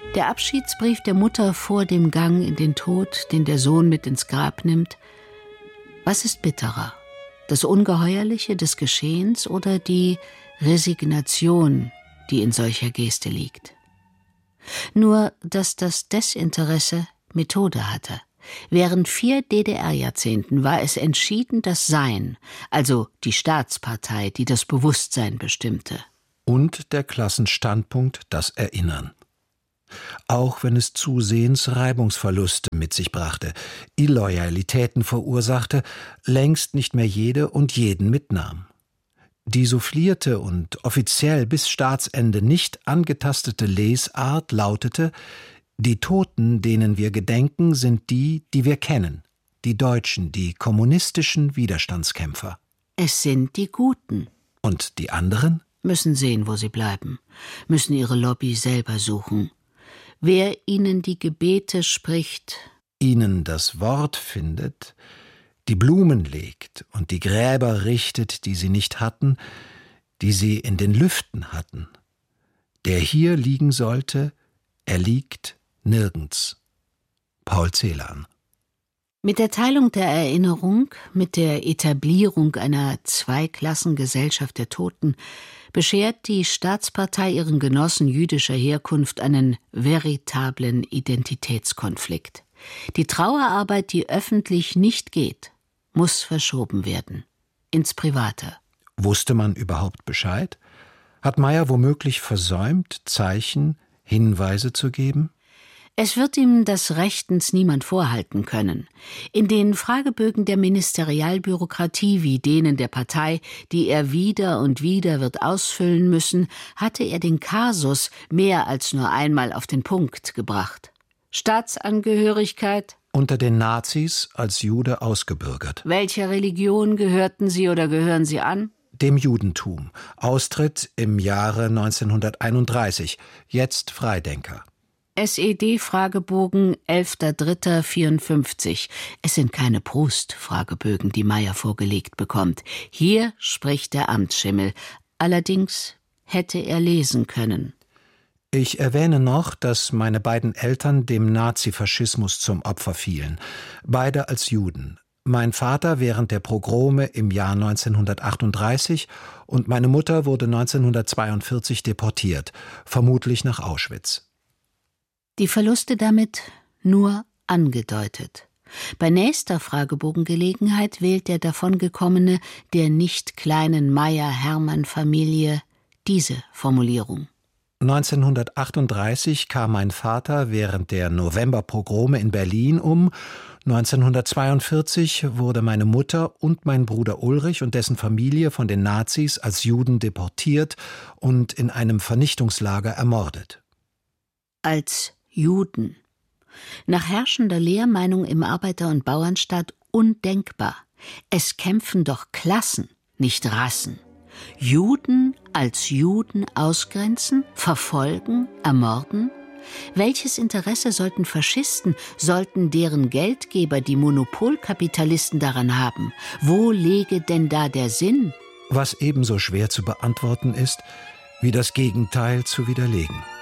Der Abschiedsbrief der Mutter vor dem Gang in den Tod, den der Sohn mit ins Grab nimmt. Was ist bitterer? Das Ungeheuerliche des Geschehens oder die Resignation, die in solcher Geste liegt? Nur, dass das Desinteresse Methode hatte. Während 4 DDR-Jahrzehnten war es entschieden das Sein, also die Staatspartei, die das Bewusstsein bestimmte. Und der Klassenstandpunkt das Erinnern. Auch wenn es zusehends Reibungsverluste mit sich brachte, Illoyalitäten verursachte, längst nicht mehr jede und jeden mitnahm. Die soufflierte und offiziell bis Staatsende nicht angetastete Lesart lautete: Die Toten, denen wir gedenken, sind die, die wir kennen, die Deutschen, die kommunistischen Widerstandskämpfer. Es sind die Guten. Und die anderen? Müssen sehen, wo sie bleiben, müssen ihre Lobby selber suchen. Wer ihnen die Gebete spricht, ihnen das Wort findet, die Blumen legt und die Gräber richtet, die sie nicht hatten, die sie in den Lüften hatten. Der hier liegen sollte, er liegt nirgends. Paul Celan. Mit der Teilung der Erinnerung, mit der Etablierung einer Zweiklassengesellschaft der Toten, beschert die Staatspartei ihren Genossen jüdischer Herkunft einen veritablen Identitätskonflikt. Die Trauerarbeit, die öffentlich nicht geht, muss verschoben werden. Ins Private. Wusste man überhaupt Bescheid? Hat Meyer womöglich versäumt, Zeichen, Hinweise zu geben? Es wird ihm das rechtens niemand vorhalten können. In den Fragebögen der Ministerialbürokratie wie denen der Partei, die er wieder und wieder wird ausfüllen müssen, hatte er den Kasus mehr als nur einmal auf den Punkt gebracht. Staatsangehörigkeit? Unter den Nazis als Jude ausgebürgert. Welcher Religion gehörten Sie oder gehören Sie an? Dem Judentum. Austritt im Jahre 1931. Jetzt Freidenker. SED-Fragebogen 11.03.54. Es sind keine Proust-Fragebögen, die Meyer vorgelegt bekommt. Hier spricht der Amtsschimmel. Allerdings hätte er lesen können. Ich erwähne noch, dass meine beiden Eltern dem Nazifaschismus zum Opfer fielen. Beide als Juden. Mein Vater während der Pogrome im Jahr 1938 und meine Mutter wurde 1942 deportiert, vermutlich nach Auschwitz. Die Verluste damit nur angedeutet. Bei nächster Fragebogengelegenheit wählt der Davongekommene der nicht kleinen Meyer-Hermann-Familie diese Formulierung. 1938 kam mein Vater während der Novemberpogrome in Berlin um. 1942 wurde meine Mutter und mein Bruder Ulrich und dessen Familie von den Nazis als Juden deportiert und in einem Vernichtungslager ermordet. Als Juden. Nach herrschender Lehrmeinung im Arbeiter- und Bauernstaat undenkbar. Es kämpfen doch Klassen, nicht Rassen. Juden als Juden ausgrenzen, verfolgen, ermorden? Welches Interesse sollten Faschisten, sollten deren Geldgeber, die Monopolkapitalisten, daran haben? Wo läge denn da der Sinn? Was ebenso schwer zu beantworten ist, wie das Gegenteil zu widerlegen.